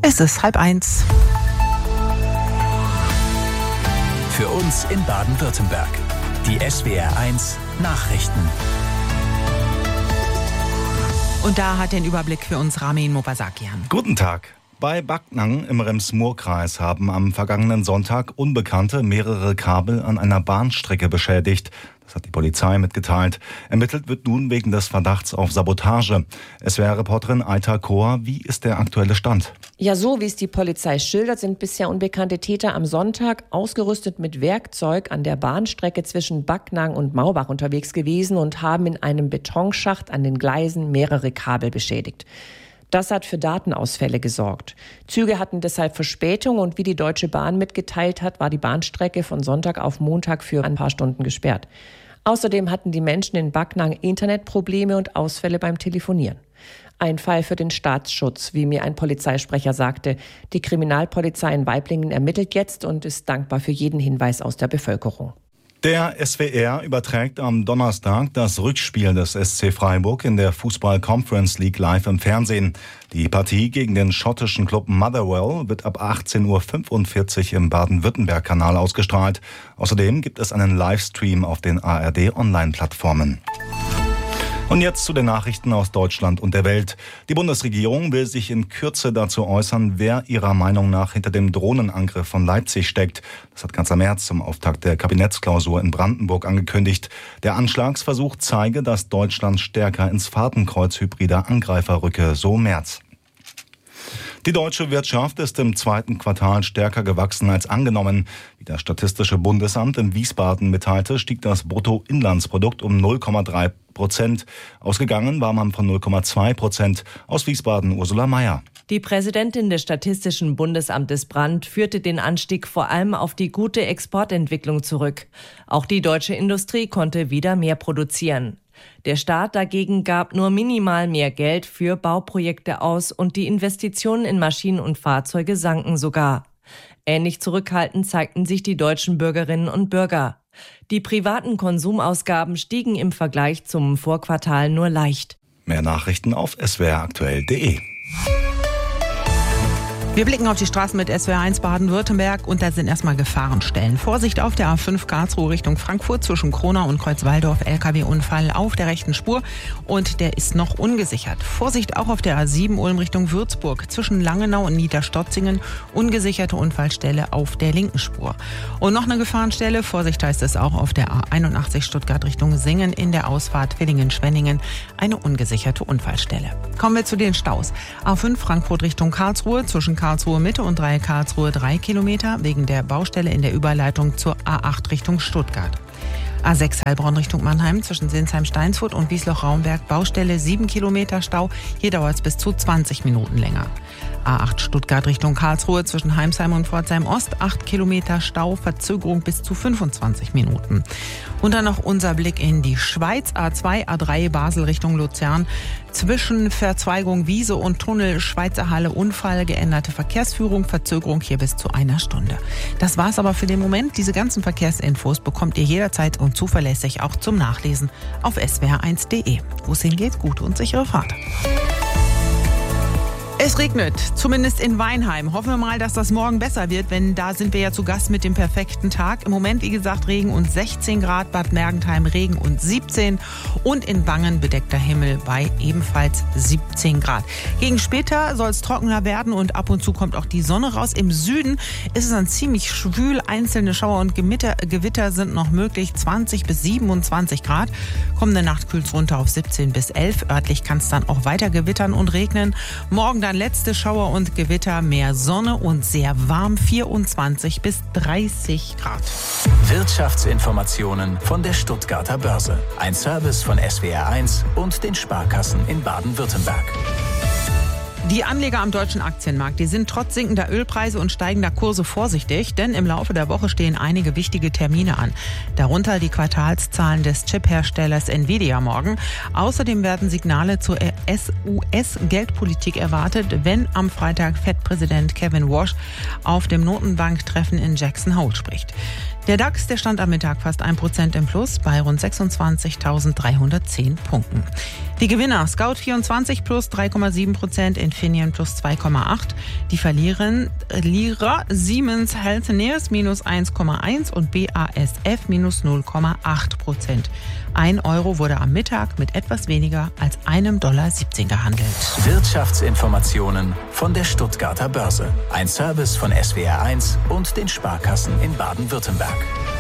Es ist 12:30. Für uns in Baden-Württemberg. Die SWR1 Nachrichten. Und da hat den Überblick für uns Ramin Movasakian. Guten Tag. Bei Backnang im Rems-Murr-Kreis haben am vergangenen Sonntag Unbekannte mehrere Kabel an einer Bahnstrecke beschädigt. Das hat die Polizei mitgeteilt. Ermittelt wird nun wegen des Verdachts auf Sabotage. SWR-Reporterin Aita Kohr, wie ist der aktuelle Stand? Ja, so wie es die Polizei schildert, sind bisher unbekannte Täter am Sonntag ausgerüstet mit Werkzeug an der Bahnstrecke zwischen Backnang und Maubach unterwegs gewesen und haben in einem Betonschacht an den Gleisen mehrere Kabel beschädigt. Das hat für Datenausfälle gesorgt. Züge hatten deshalb Verspätung und wie die Deutsche Bahn mitgeteilt hat, war die Bahnstrecke von Sonntag auf Montag für ein paar Stunden gesperrt. Außerdem hatten die Menschen in Backnang Internetprobleme und Ausfälle beim Telefonieren. Ein Fall für den Staatsschutz, wie mir ein Polizeisprecher sagte. Die Kriminalpolizei in Waiblingen ermittelt jetzt und ist dankbar für jeden Hinweis aus der Bevölkerung. Der SWR überträgt am Donnerstag das Rückspiel des SC Freiburg in der Fußball-Conference League live im Fernsehen. Die Partie gegen den schottischen Club Motherwell wird ab 18:45 Uhr im Baden-Württemberg-Kanal ausgestrahlt. Außerdem gibt es einen Livestream auf den ARD-Online-Plattformen. Und jetzt zu den Nachrichten aus Deutschland und der Welt. Die Bundesregierung will sich in Kürze dazu äußern, wer ihrer Meinung nach hinter dem Drohnenangriff von Leipzig steckt. Das hat Kanzler Merz zum Auftakt der Kabinettsklausur in Brandenburg angekündigt. Der Anschlagsversuch zeige, dass Deutschland stärker ins Fadenkreuz hybrider Angreifer rücke, so Merz. Die deutsche Wirtschaft ist im zweiten Quartal stärker gewachsen als angenommen. Wie das Statistische Bundesamt in Wiesbaden mitteilte, stieg das Bruttoinlandsprodukt um 0,3%. Ausgegangen war man von 0,2%. Aus Wiesbaden Ursula Mayer. Die Präsidentin des Statistischen Bundesamtes Brandt führte den Anstieg vor allem auf die gute Exportentwicklung zurück. Auch die deutsche Industrie konnte wieder mehr produzieren. Der Staat dagegen gab nur minimal mehr Geld für Bauprojekte aus und die Investitionen in Maschinen und Fahrzeuge sanken sogar. Ähnlich zurückhaltend zeigten sich die deutschen Bürgerinnen und Bürger. Die privaten Konsumausgaben stiegen im Vergleich zum Vorquartal nur leicht. Mehr Nachrichten auf swraktuell.de. Wir blicken auf die Straßen mit SWR1 Baden-Württemberg und da sind erstmal Gefahrenstellen. Vorsicht auf der A5 Karlsruhe Richtung Frankfurt zwischen Kronau und Kreuzwaldorf, LKW-Unfall auf der rechten Spur und der ist noch ungesichert. Vorsicht auch auf der A7 Ulm Richtung Würzburg zwischen Langenau und Niederstotzingen, ungesicherte Unfallstelle auf der linken Spur. Und noch eine Gefahrenstelle, Vorsicht heißt es auch auf der A81 Stuttgart Richtung Singen in der Ausfahrt Villingen-Schwenningen, eine ungesicherte Unfallstelle. Kommen wir zu den Staus. A5 Frankfurt Richtung Karlsruhe zwischen Karlsruhe Mitte und Dreieck Karlsruhe 3 Kilometer wegen der Baustelle in der Überleitung zur A8 Richtung Stuttgart. A6 Heilbronn Richtung Mannheim zwischen Sinsheim-Steinsfurt und Wiesloch-Raumberg Baustelle 7 Kilometer Stau. Hier dauert es bis zu 20 Minuten länger. A8 Stuttgart Richtung Karlsruhe zwischen Heimsheim und Pforzheim Ost 8 Kilometer Stau, Verzögerung bis zu 25 Minuten. Und dann noch unser Blick in die Schweiz. A2, A3 Basel Richtung Luzern. Zwischen Verzweigung Wiese und Tunnel Schweizer Halle Unfall, geänderte Verkehrsführung, Verzögerung hier bis zu 1 Stunde. Das war's aber für den Moment. Diese ganzen Verkehrsinfos bekommt ihr jederzeit und zuverlässig auch zum Nachlesen auf swr1.de. Wo es hingeht, gute und sichere Fahrt. Es regnet, zumindest in Weinheim. Hoffen wir mal, dass das morgen besser wird, denn da sind wir ja zu Gast mit dem perfekten Tag. Im Moment, wie gesagt, Regen und 16 Grad, Bad Mergentheim Regen und 17 und in Wangen bedeckter Himmel bei ebenfalls 17 Grad. Gegen später soll es trockener werden und ab und zu kommt auch die Sonne raus. Im Süden ist es dann ziemlich schwül, einzelne Schauer und Gewitter sind noch möglich, 20 bis 27 Grad. Kommende Nacht kühlt es runter auf 17 bis 11. Örtlich kann es dann auch weiter gewittern und regnen. Morgen dann letzte Schauer und Gewitter, mehr Sonne und sehr warm, 24 bis 30 Grad. Wirtschaftsinformationen von der Stuttgarter Börse. Ein Service von SWR1 und den Sparkassen in Baden-Württemberg. Die Anleger am deutschen Aktienmarkt, die sind trotz sinkender Ölpreise und steigender Kurse vorsichtig, denn im Laufe der Woche stehen einige wichtige Termine an. Darunter die Quartalszahlen des Chip-Herstellers Nvidia morgen. Außerdem werden Signale zur US-Geldpolitik erwartet, wenn am Freitag Fed-Präsident Kevin Warsh auf dem Notenbanktreffen in Jackson Hole spricht. Der DAX, der stand am Mittag fast 1% im Plus bei rund 26.310 Punkten. Die Gewinner: Scout24 plus 3,7%, Infineon plus 2,8%. Die Verlierer Siemens Healthineers minus 1,1% und BASF minus 0,8%. 1 Euro wurde am Mittag mit etwas weniger als $1,17 gehandelt. Wirtschaftsinformationen von der Stuttgarter Börse. Ein Service von SWR1 und den Sparkassen in Baden-Württemberg.